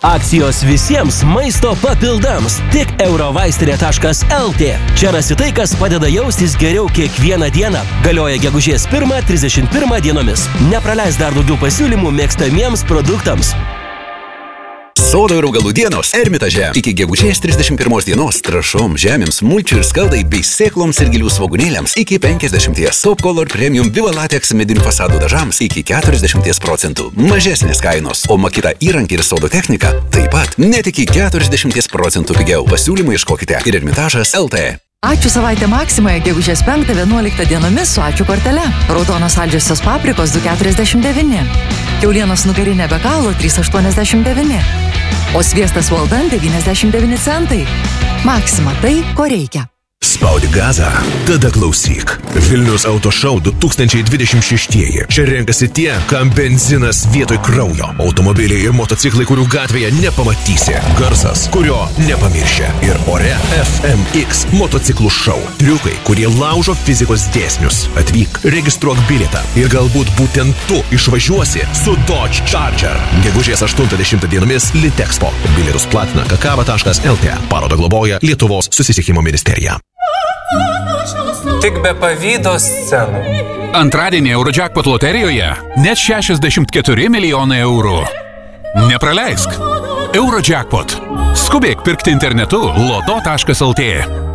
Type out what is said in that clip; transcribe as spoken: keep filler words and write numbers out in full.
Akcijos visiems maisto papildams. Tik eurovaistinė taškas lt. Čia rasi tai, kas padeda jaustis geriau kiekvieną dieną. Galioja gegužės pirmą trisdešimt pirmą dienomis. Nepraleis dar daugiau pasiūlymų mėgstamiems produktams. Sodo ir augalų dienos Ermitaže. Iki gegužės trisdešimt pirmos dienos trąšom, žemėms, mulčių ir skaldai bei sėkloms ir gilių svogūnėliams iki penkiasdešimties. Top Color Premium Viva Latex medinių fasadų dažams iki keturiasdešimties procentų. Mažesnės kainos, o Makita įrankį ir sodo techniką taip pat net iki keturiasdešimties procentų pigiau. Pasiūlymų ieškokite ir Ermitažas lt. Ačiū savaitę Maksimoje gegužės penktą vienuoliktą dienomis su ačiū kortele. Raudonos saldžiosios paprikos du keturiasdešimt devyni. Kiaulienos nugarinė be kaulo trys aštuoniasdešimt devyni. O sviestas Waldan devyniasdešimt devyni centai. Maksima tai, ko reikia. Spaudi gazą, tada klausyk. Vilnius Auto Show du tūkstančiai dvidešimt šeštieji. Čia renkasi tie, kam benzinas vietoj kraujo. Automobiliai ir motociklai, kurių gatvėje nepamatysi. Garsas, kurio nepamiršia. Ir ore F M X motociklų šou. Triukai, kurie laužo fizikos dėsnius. Atvyk, registruok bilietą. Ir galbūt būtent tu išvažiuosi su Dodge Charger. Gegužės aštuntą dešimtą dienomis Litexpo. Bilietus platina kakava taškas lt. Parodą globoja Lietuvos susisiekimo ministerija. Tik be pavydo scenų. Antradienį Eurojackpot loterijoje net šešiasdešimt keturi milijonai eurų. Nepraleisk. Eurojackpot. Skubėk pirkti internetu loto taškas lt.